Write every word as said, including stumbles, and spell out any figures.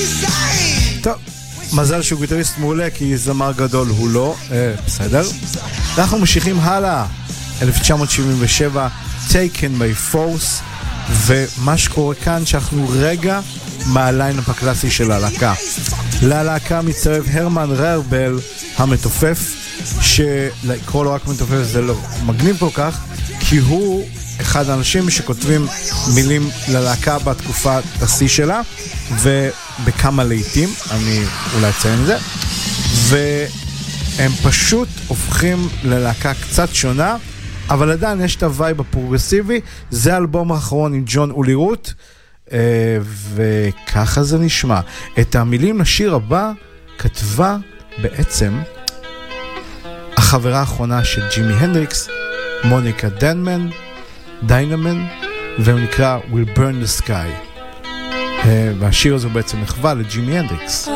טוב, מזל שהוא גיטריסט מעולה, כי זמר גדול הוא לא. אה, בסדר. אנחנו ממשיכים הלאה. אלף תשע מאות שבעים ושבע, Taken by Force, ומה שקורה כאן שאנחנו רגע מהליינאפ הקלאסי של הלהקה. ללהקה מצטרף הרמן ררבל המתופף, שלקרוא לו רק מתופף זה לא מגניב כל כך, כי הוא אחד האנשים שכותבים מילים ללהקה בתקופת השיא שלה, ובכמה לעיתים, אני אולי אציין את זה, והם פשוט הופכים ללהקה קצת שונה, אבל עדיין יש את הווייב הפרוגרסיבי. זה האלבום האחרון עם ג'ון אולירוט, וככה זה נשמע. את המילים לשיר הבא כתבה בעצם החברה האחרונה של ג'ימי הנדריקס, מוניקה דנמן, דיינמן, והוא נקרא We'll Burn the Sky. והשיר הזה בעצם מחווה לג'ימי הנדריקס.